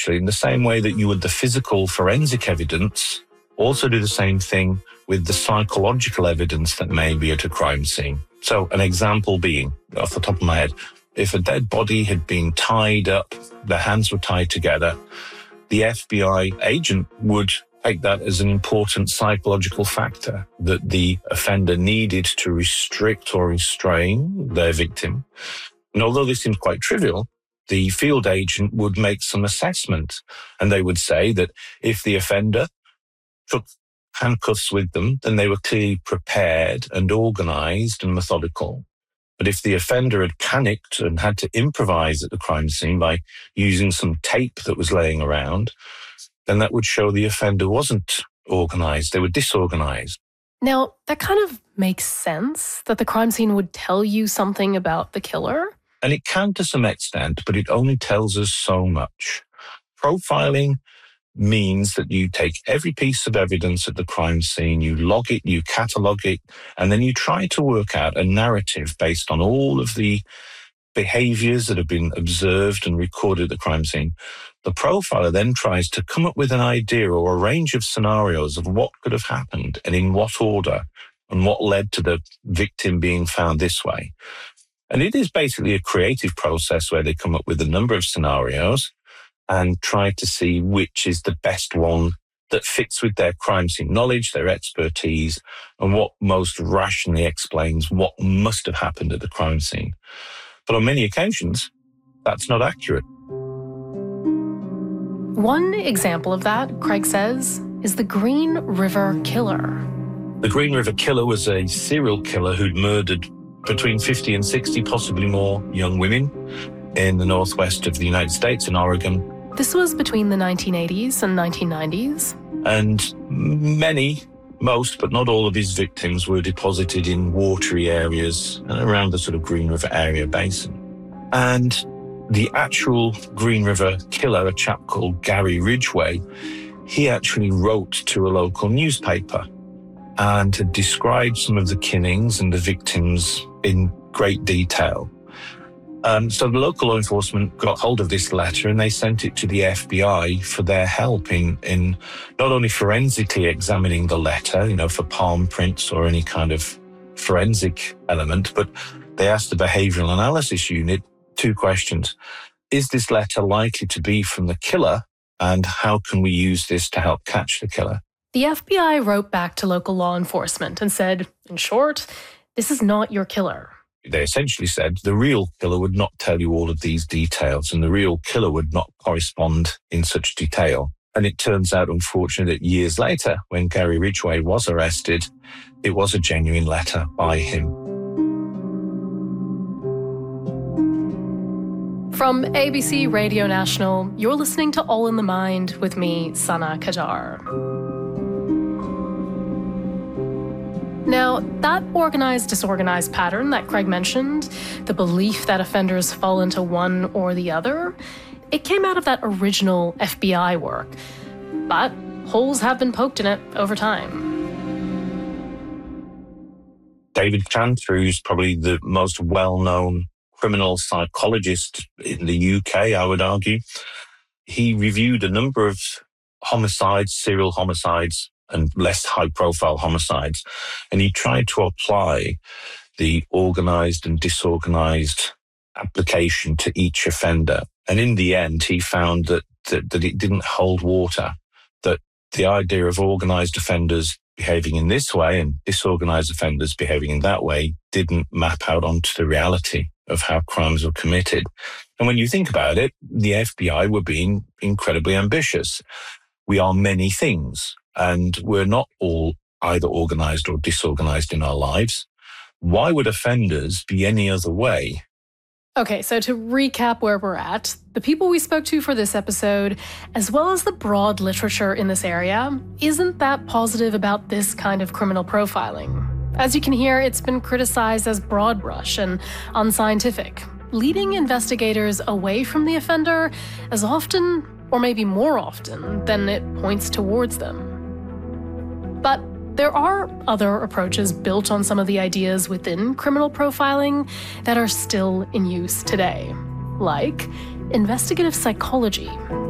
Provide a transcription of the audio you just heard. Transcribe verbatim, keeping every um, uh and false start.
actually, in the same way that you would the physical forensic evidence, also do the same thing with the psychological evidence that may be at a crime scene. So an example being, off the top of my head, if a dead body had been tied up, the hands were tied together, the F B I agent would take that as an important psychological factor that the offender needed to restrict or restrain their victim. And although this seems quite trivial, the field agent would make some assessment, and they would say that if the offender took handcuffs with them, then they were clearly prepared and organized and methodical. But if the offender had panicked and had to improvise at the crime scene by using some tape that was laying around, then that would show the offender wasn't organized, they were disorganized. Now, that kind of makes sense, that the crime scene would tell you something about the killer. And it can to some extent, but it only tells us so much. Profiling means that you take every piece of evidence at the crime scene, you log it, you catalog it, and then you try to work out a narrative based on all of the behaviors that have been observed and recorded at the crime scene. The profiler then tries to come up with an idea or a range of scenarios of what could have happened and in what order and what led to the victim being found this way. And it is basically a creative process where they come up with a number of scenarios and try to see which is the best one that fits with their crime scene knowledge, their expertise, and what most rationally explains what must have happened at the crime scene. But on many occasions, that's not accurate. One example of that, Craig says, is the Green River Killer. The Green River Killer was a serial killer who'd murdered between fifty and sixty, possibly more, young women in the northwest of the United States, in Oregon. This was between the nineteen eighties and nineteen nineties. And many, most, but not all of his victims were deposited in watery areas around the sort of Green River area basin. And the actual Green River Killer, a chap called Gary Ridgway, he actually wrote to a local newspaper and had described some of the killings and the victims in great detail. Um, so the local law enforcement got hold of this letter and they sent it to the F B I for their help in, in not only forensically examining the letter, you know, for palm prints or any kind of forensic element, but they asked the Behavioral Analysis Unit two questions. Is this letter likely to be from the killer, and how can we use this to help catch the killer? The F B I wrote back to local law enforcement and said, in short, this is not your killer. They essentially said the real killer would not tell you all of these details, and the real killer would not correspond in such detail. And it turns out, unfortunately, that years later, when Gary Ridgway was arrested, it was a genuine letter by him. From A B C Radio National, you're listening to All in the Mind with me, Sana Qajar. Now, that organized-disorganized pattern that Craig mentioned, the belief that offenders fall into one or the other, it came out of that original F B I work. But holes have been poked in it over time. David Chanter, who's probably the most well-known criminal psychologist in the U K, I would argue, he reviewed a number of homicides, serial homicides, and less high-profile homicides. And he tried to apply the organized and disorganized application to each offender. And in the end, he found that, that, that it didn't hold water, that the idea of organized offenders behaving in this way and disorganized offenders behaving in that way didn't map out onto the reality of how crimes were committed. And when you think about it, the F B I were being incredibly ambitious. We are many things. And we're not all either organized or disorganized in our lives. Why would offenders be any other way? Okay, so to recap where we're at, the people we spoke to for this episode, as well as the broad literature in this area, isn't that positive about this kind of criminal profiling. As you can hear, it's been criticized as broad brush and unscientific, leading investigators away from the offender as often, or maybe more often, than it points towards them. But there are other approaches built on some of the ideas within criminal profiling that are still in use today, like investigative psychology,